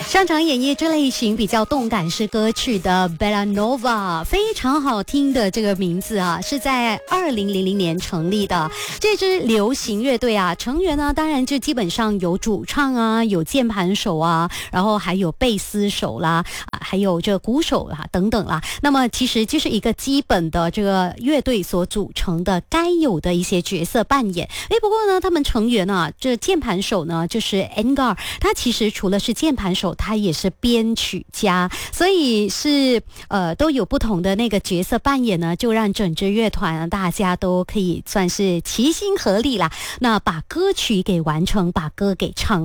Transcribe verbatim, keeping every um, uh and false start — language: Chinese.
上场演绎这类型比较动感式歌曲的 Bellanova， 非常好听的这个名字啊，是在二零零零年成立的这支流行乐队啊，成员呢当然就基本上有主唱啊，有键盘手啊，然后还有贝斯手啦，啊、还有这个鼓手啦等等啦。那么其实就是一个基本的这个乐队所组成的该有的一些角色扮演。诶，不过呢，他们成员啊，这键盘手呢就是 Edgar， 他其实除了是键盘手，他也是编曲家，所以是呃都有不同的那个角色扮演呢，就让整支乐团大家都可以算是齐心合力啦，那把歌曲给完成，把歌给唱。